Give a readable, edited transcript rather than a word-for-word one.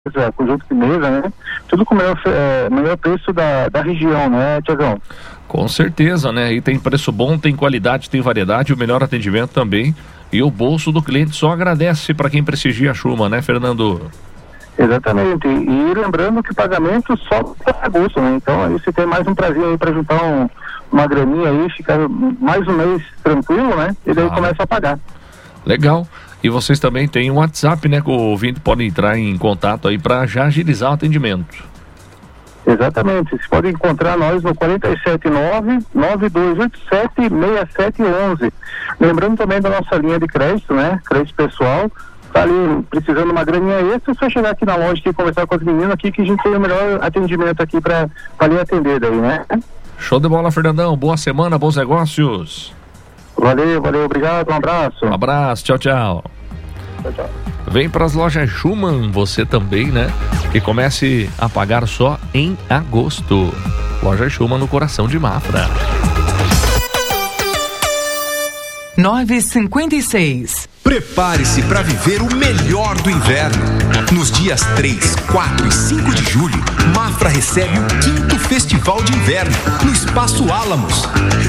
conjunto de mesa, né? Tudo com o melhor preço da região, né, Tiagão? Com certeza, né? E tem preço bom, tem qualidade, tem variedade, o melhor atendimento também. E o bolso do cliente só agradece para quem prestigia a Schumann, né, Fernando? Exatamente. E lembrando que o pagamento só para agosto, né? Então aí você tem mais um prazer aí para juntar uma graninha aí, ficar mais um mês tranquilo, né? E daí começa a pagar. Legal. E vocês também têm um WhatsApp, né? Que o ouvinte pode entrar em contato aí para já agilizar o atendimento. Exatamente. Vocês podem encontrar nós no 479-9287-6711. Lembrando também da nossa linha de crédito, né? Crédito pessoal. Tá ali precisando de uma graninha extra, é só chegar aqui na loja e conversar com as meninas aqui que a gente tem o melhor atendimento aqui para lhe atender daí, né? Show de bola, Fernandão. Boa semana, bons negócios. Valeu, obrigado, um abraço. Um abraço, tchau. Tchau. Vem para as lojas Schumann, você também, né? Que comece a pagar só em agosto. Loja Schumann no coração de Mafra. 9h56. Prepare-se para viver o melhor do inverno. Nos dias 3, 4 e 5 de julho, Mafra recebe o 5º Festival de Inverno no Espaço Álamos.